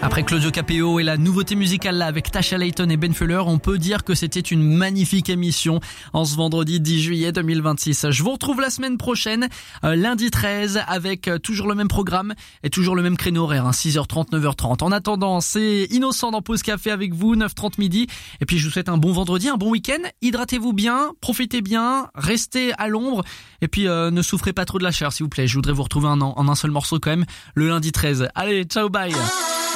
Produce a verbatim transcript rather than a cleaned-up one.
Après Claudio Capéo et la nouveauté musicale là avec Tasha Layton et Ben Fuller, on peut dire que c'était une magnifique émission en ce vendredi dix juillet deux mille vingt-six. Je vous retrouve la semaine prochaine, euh, lundi treize, avec euh, toujours le même programme et toujours le même créneau horaire, hein, six heures trente, neuf heures trente. En attendant, c'est Innocent dans Pause Café avec vous, neuf heures trente midi. Et puis je vous souhaite un bon vendredi, un bon week-end. Hydratez-vous bien, profitez bien, restez à l'ombre et puis euh, ne souffrez pas trop de la chaleur s'il vous plaît. Je voudrais vous retrouver en, en un seul morceau quand même, le lundi treize. Allez, ciao, bye.